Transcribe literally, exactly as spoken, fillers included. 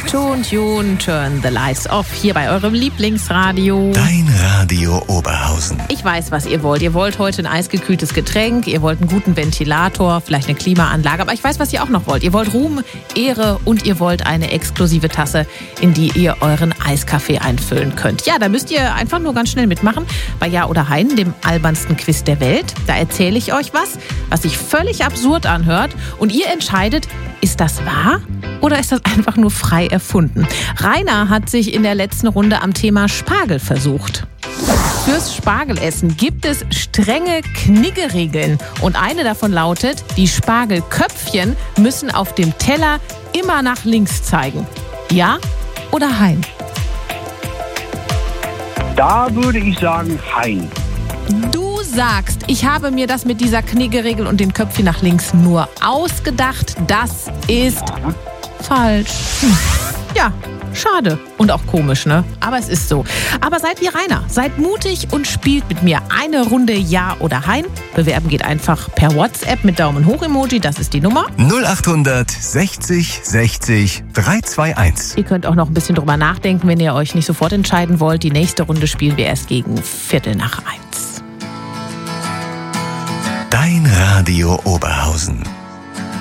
Tune, tune, turn the lights off. Hier bei eurem Lieblingsradio. Dein Radio Oberhausen. Ich weiß, was ihr wollt. Ihr wollt heute ein eisgekühltes Getränk, ihr wollt einen guten Ventilator, vielleicht eine Klimaanlage. Aber ich weiß, was ihr auch noch wollt. Ihr wollt Ruhm, Ehre und ihr wollt eine exklusive Tasse, in die ihr euren Eiskaffee einfüllen könnt. Ja, da müsst ihr einfach nur ganz schnell mitmachen bei Ja oder Hein, dem albernsten Quiz der Welt. Da erzähle ich euch was, was sich völlig absurd anhört. Und ihr entscheidet, ist das wahr oder ist das einfach nur frei erfunden? Rainer hat sich in der letzten Runde am Thema Spargel versucht. Fürs Spargelessen gibt es strenge Kniggeregeln. Und eine davon lautet, die Spargelköpfchen müssen auf dem Teller immer nach links zeigen. Ja oder Hein? Da würde ich sagen Hein. Du sagst, ich habe mir das mit dieser Kniggeregel und den Köpfchen nach links nur ausgedacht. Das ist Ja. falsch. Hm. Ja, schade. Und auch komisch, ne? Aber es ist so. Aber seid wie Rainer. Seid mutig und spielt mit mir eine Runde Ja oder Hein. Bewerben geht einfach per WhatsApp mit Daumen hoch Emoji. Das ist die Nummer. null achthundert sechzig sechzig dreihunderteinundzwanzig. Ihr könnt auch noch ein bisschen drüber nachdenken, wenn ihr euch nicht sofort entscheiden wollt. Die nächste Runde spielen wir erst gegen Viertel nach eins. Dein Radio Oberhausen.